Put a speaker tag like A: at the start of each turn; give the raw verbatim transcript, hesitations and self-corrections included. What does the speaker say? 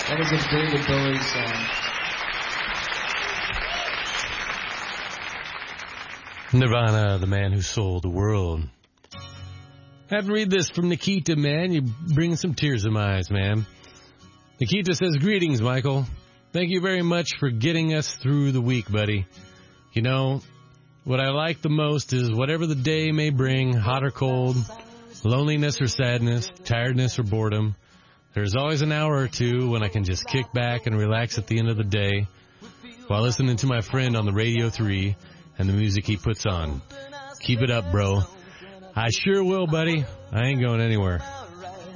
A: That is a David Bowie song.
B: Nirvana, the man who sold the world. Have to read this from Nikita, man. You bring some tears to my eyes, man. Nikita says, greetings, Michael. Thank you very much for getting us through the week, buddy. You know, what I like the most is whatever the day may bring, hot or cold, loneliness or sadness, tiredness or boredom, there's always an hour or two when I can just kick back and relax at the end of the day while listening to my friend on the Radio three and the music he puts on. Keep it up, bro. I sure will, buddy. I ain't going anywhere.